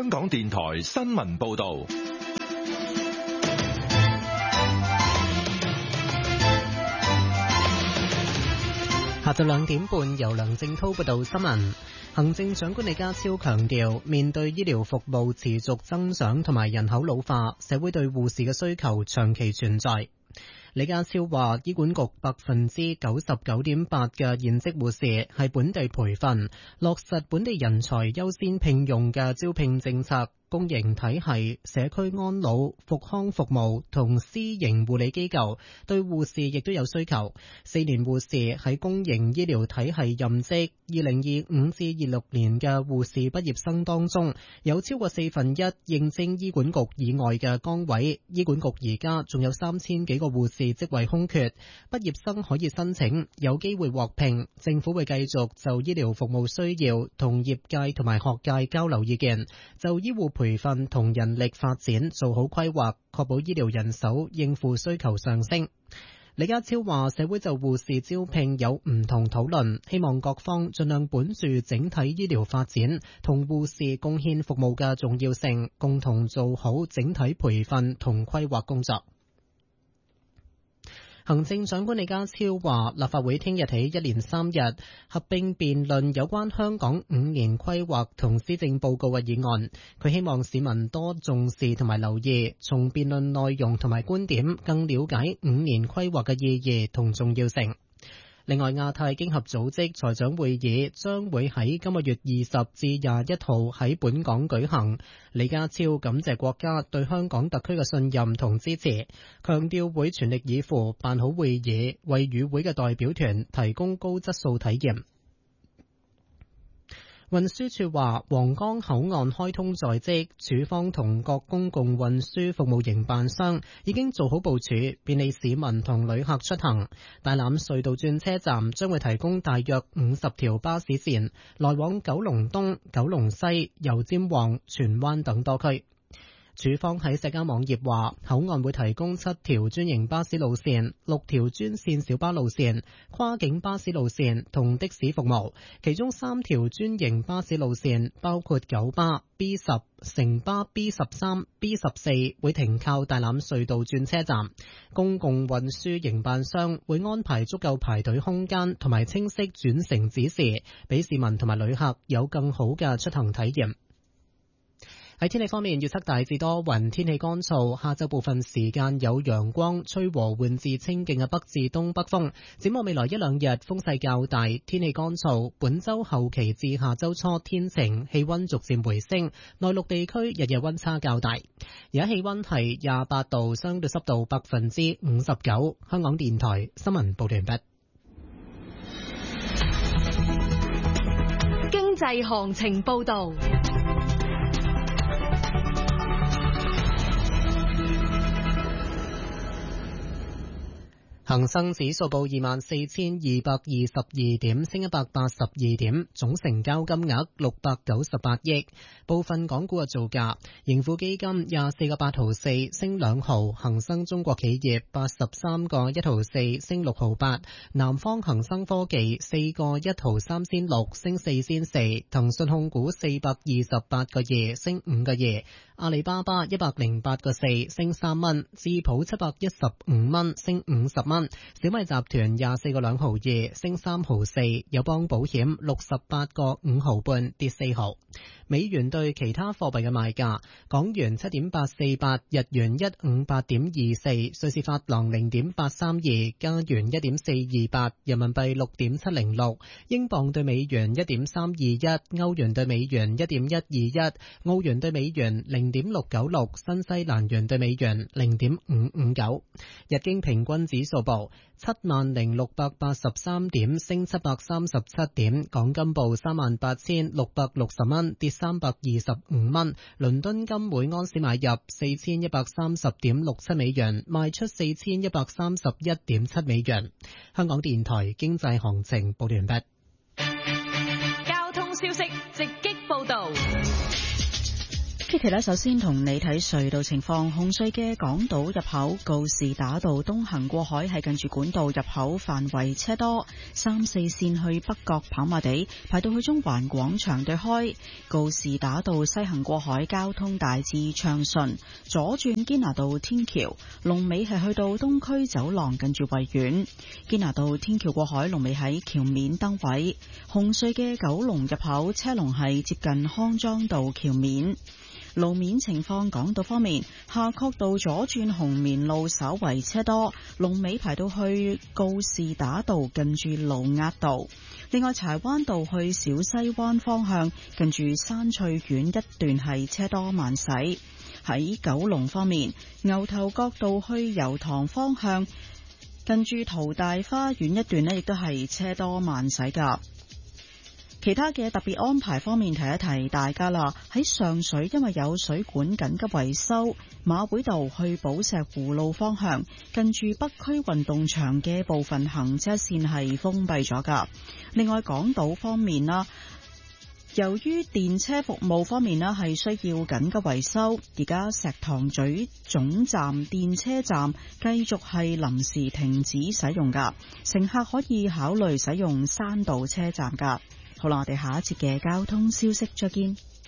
香港電台新聞報道。 下晝2點半，由梁正滔報道新聞。行政長官李家超強調，面對醫療服務持續增長同埋人口老化，社會對護士嘅需求長期存在。李家超話，醫管局 99.8% 嘅現職護士係本地培訓，落實本地人才優先聘用嘅招聘政策。公營體系、社區安老、復康服務同私營護理機構對護士亦都有需求。4年護士喺公營醫療體系任職，2025至26年嘅護士畢業生當中，有超過1/4應徵醫管局以外嘅崗位。醫管局而家仲有3000幾個護士職位空缺，畢業生可以申請，有機會獲聘。政府會繼續就醫療服務需要同業界同埋學界交流意見，就醫護培訓同人力發展做好規劃，確保醫療人手應付需求上升。李家超話，社會就護士招聘有唔同討論，希望各方盡量本住整體醫療發展同護士貢獻服務嘅重要性，共同做好整體培訓同規劃工作。行政長官李家超話，立法會聽日起1連3日合併辯論有關香港5年規劃同施政報告嘅議案。佢希望市民多重視同埋留意，從辯論內容同埋觀點更了解5年規劃嘅意義同重要性。另外，亞太經合組織財長會議將會喺今個月20至21號喺本港舉行。李家超感謝國家對香港特區嘅信任同支持，強調會全力以赴辦好會議，為與會嘅代表團提供高質素體驗。運輸署話，皇崗口岸開通在即，署方同各公共運輸服務營辦商已經做好部署，便利市民同旅客出行。大欖隧道轉車站將會提供大約50條巴士線，來往九龍東、九龍西、油尖旺、荃灣等多區。署方喺社交網頁話，口岸會提供7條專營巴士路線、6條專線小巴路線、跨境巴士路線同的士服務，其中3條專營巴士路線包括九巴、B10、城巴 B13、B14 會停靠大欖隧道轉車站。公共運輸營辦商會安排足夠排隊空間同埋清晰轉乘指示，俾市民同埋旅客有更好嘅出行體驗。喺天氣方面，預測大致多雲，天氣乾燥，下晝部分時間有陽光，吹和緩至清勁嘅北至東北風。展望未來1-2日風勢較大，天氣乾燥。本週後期至下週初天晴，氣溫逐漸回升。內陸地區日日溫差較大。而家氣溫係28度，相對濕度59%。香港電台新聞報道完畢。 經濟行情報道。 恒生指數報24,222點，升182點，總成交金額698億。部分港股嘅造價：盈富基金24個8毫4升2毫，恒生中國企業83個1毫4升6毫8，南方恒生科技4個1毫3仙6升4仙4，騰訊控股428個2升5個2，阿里巴巴108個4升3蚊，智普715蚊升50蚊。小米集團24個2毫2升3毫4，友邦保險68個5毫半跌4毫。美元對其他貨幣嘅賣價：港元7.848，日元158.24，瑞士法郎0.832，加元1.428，人民幣6.706，英鎊對美元1.321，歐元對美元1.121，澳元對美元0.696，新西蘭元對美元0.559。日經平均指數報70,683點，升737點。港金報38,660蚊，跌325蚊。倫敦金每盎司買入4130.67美元，賣出4131.7美元。香港電台經濟行情報完畢。 交通消息直擊報道。 期呢，首先同你睇隧道情況。紅隧嘅港島入口告士打道東行過海係近住管道入口範圍車多，3、4線去北角跑馬地排到去中環廣場對開。告士打道西行過海交通大致暢順，左轉堅拿道天橋龍尾係去到東區走廊近住維園。堅拿道天橋過海龍尾喺橋面燈位。紅隧嘅九龍入口車龍係接近康莊道橋面。路面情況，港島方面，夏慤道左轉紅棉路稍為車多，龍尾排到去告士打道近住盧押道。另外，柴灣道去小西灣方向近住山翠苑一段係車多慢駛。喺九龍方面，牛頭角道去油塘方向近住淘大花園一段呢亦都係車多慢駛㗎。其他嘅特別安排方面，提一提大家啦。喺上水，因為有水管緊急維修，馬會道去寶石湖路方向，近住北區運動場嘅部分行車線係封閉咗噶。另外，港島方面啦，由於電車服務方面啦係需要緊急維修，而家石塘咀總站電車站繼續係臨時停止使用噶，乘客可以考慮使用山道車站噶。好啦，我哋下一節嘅交通消息再見。